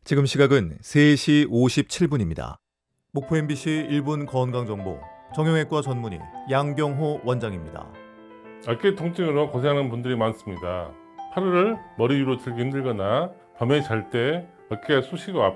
지금 시각은 3시 57분입니다. 목포 MBC 1분 건강정보 정형외과 전문의 양병호 원장입니다. 어깨 통증으로 고생하는 분들이 많습니다. 하루를 머리 위로 들기 힘들거나 밤에 잘 때 어깨가 쑤시고